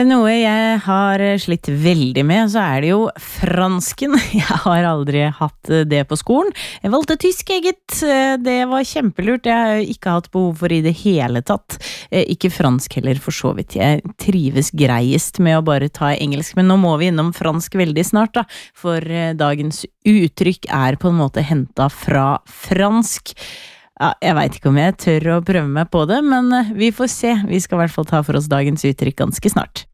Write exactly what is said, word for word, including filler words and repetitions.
Noe jeg har slitt veldig med, så er det jo fransken. Jeg har aldri hatt det på skolen. Jeg valgte tysk, eget. Det var kjempelurt. Jeg har ikke hatt behov for i det hele tatt. Ikke fransk heller, for så vidt. Jeg trives greiest med å bare ta engelsk, men nå må vi innom fransk veldig snart, da. For dagens uttrykk er på en måte hentet fra fransk. Ja, jeg vet ikke om jeg tør å prøve meg på det, men vi får se. Vi skal i hvert fall ta for oss dagens uttrykk ganske snart.